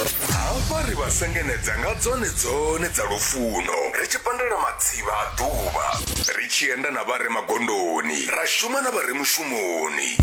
hafha ri vha sengenedza nga dzone dza lufuno ri tshi pandela matsivha a ḓuvha ri tshi enda na vha re magondoni ra shuma na vha re mushumoni.